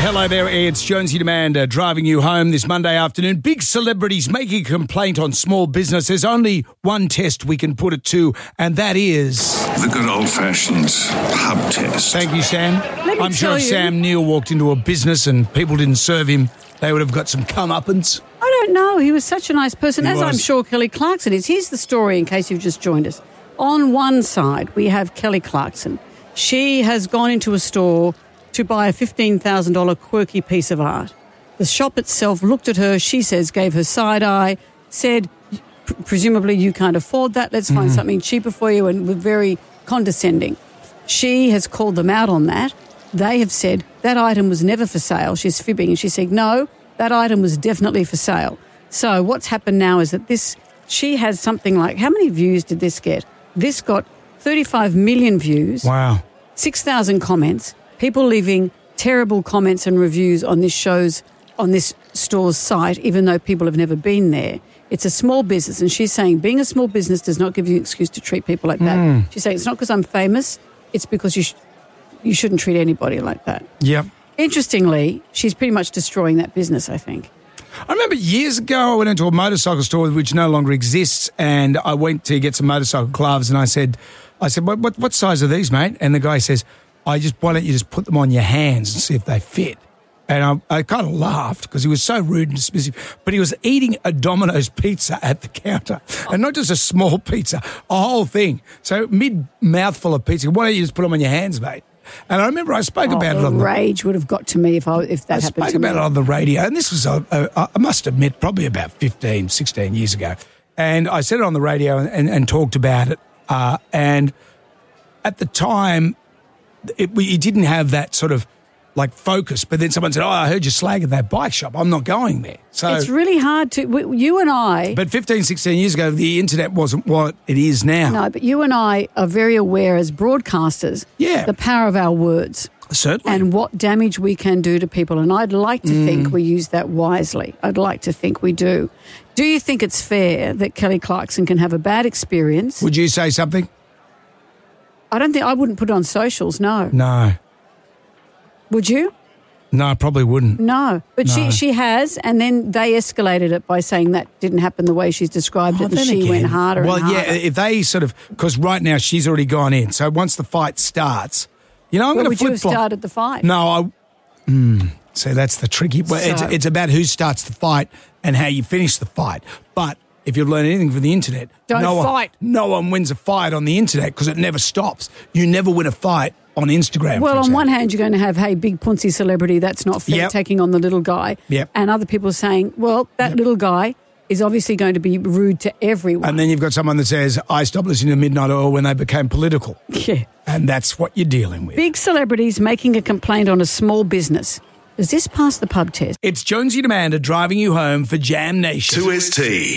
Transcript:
Hello there, it's Jonesy Demand driving you home this Monday afternoon. Big celebrities making a complaint on small business. There's only one test we can put it to, and that is... the good old-fashioned pub test. Thank you, Sam. I'm sure if you. Sam Neill walked into a business and people didn't serve him, they would have got some comeuppance. I don't know. He was such a nice person, He as was. I'm sure Kelly Clarkson is. Here's the story in case you've just joined us. On one side, we have Kelly Clarkson. She has gone into a store to buy a $15,000 quirky piece of art. The shop itself looked at her, she says, gave her side eye, said, presumably you can't afford that, let's find something cheaper for you, and were very condescending. She has called them out on that. They have said that item was never for sale. She's fibbing, and she said, no, that item was definitely for sale. So what's happened now is that she has something like, how many views did this get? This got 35 million views. Wow. 6,000 comments, people leaving terrible comments and reviews on this store's site, even though people have never been there. It's a small business, and she's saying being a small business does not give you an excuse to treat people like that. She's saying it's not because I'm famous, it's because you shouldn't treat anybody like that. Yep. Interestingly, she's pretty much destroying that business, I think. I remember years ago I went into a motorcycle store which no longer exists, and I went to get some motorcycle gloves, and I said, what size are these, mate? And the guy says, why don't you just put them on your hands and see if they fit? And I kind of laughed because he was so rude and dismissive, but he was eating a Domino's pizza at the counter, and not just a small pizza, a whole thing. So mid-mouthful of pizza, why don't you just put them on your hands, mate? And I remember I spoke about it on the... rage would have got to me if that happened to me. I spoke about it on the radio, and this was, I must admit, probably about 15, 16 years ago. And I said it on the radio and talked about it. And at the time, you didn't have that sort of like focus. But then someone said, I heard you slagging that bike shop. I'm not going there. So it's really hard to... You and I... But 15, 16 years ago, the internet wasn't what it is now. No, but you and I are very aware as broadcasters the power of our words. Certainly. And what damage we can do to people. And I'd like to think we use that wisely. I'd like to think we do. Do you think it's fair that Kelly Clarkson can have a bad experience? Would you say something? I wouldn't put it on socials, no. No. Would you? No, I probably wouldn't. No. But No. she has, and then they escalated it by saying that didn't happen the way she's described it, and then she again, went harder and harder. Well, yeah, if they sort of... Because right now she's already gone in. So once the fight starts, I'm going to Would you flip-flop. have started the fight? No, so that's the tricky... Well, it's about who starts the fight and how you finish the fight. But if you've learned anything from the internet... Don't fight. No one wins a fight on the internet because it never stops. You never win a fight on Instagram, Well, for on example. one hand, you're going to have, hey, big punsy celebrity, that's not fair, Yep. taking on the little guy. Yep. And other people saying, well, that little guy is obviously going to be rude to everyone. And then you've got someone that says, I stopped listening to Midnight Oil when they became political. Yeah. And that's what you're dealing with. Big celebrities making a complaint on a small business. Does this pass the pub test? It's Jonesy and Amanda driving you home for Jam Nation. 2ST.